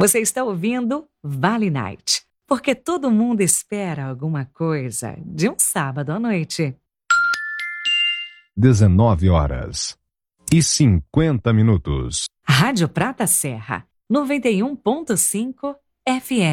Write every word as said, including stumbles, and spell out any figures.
Você está ouvindo Vale Night, porque todo mundo espera alguma coisa de um sábado à noite. dezenove horas e cinquenta minutos. Rádio Prata Serra, noventa e um ponto cinco F M.